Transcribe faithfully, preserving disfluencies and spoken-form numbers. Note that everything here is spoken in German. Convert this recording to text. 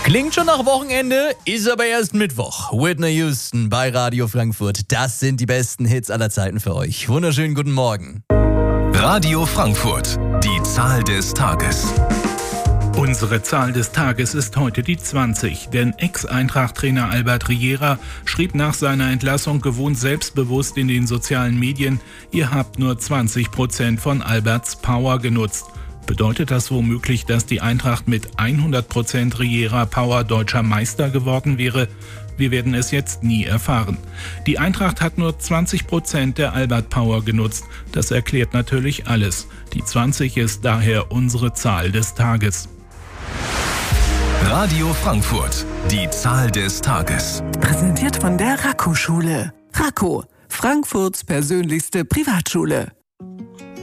Klingt schon nach Wochenende, ist aber erst Mittwoch. Whitney Houston bei Radio Frankfurt. Das sind die besten Hits aller Zeiten für euch. Wunderschönen guten Morgen. Radio Frankfurt, die Zahl des Tages. Unsere Zahl des Tages ist heute die zwanzig, denn Ex-Eintracht-Trainer Albert Riera schrieb nach seiner Entlassung gewohnt selbstbewusst in den sozialen Medien: Ihr habt nur zwanzig Prozent von Alberts Power genutzt. Bedeutet das womöglich, dass die Eintracht mit hundert Prozent Riera Power deutscher Meister geworden wäre? Wir werden es jetzt nie erfahren. Die Eintracht hat nur zwanzig Prozent der Albert Power genutzt. Das erklärt natürlich alles. Die zwanzig ist daher unsere Zahl des Tages. Radio Frankfurt, die Zahl des Tages. Präsentiert von der Raco-Schule. Raco, Frankfurts persönlichste Privatschule.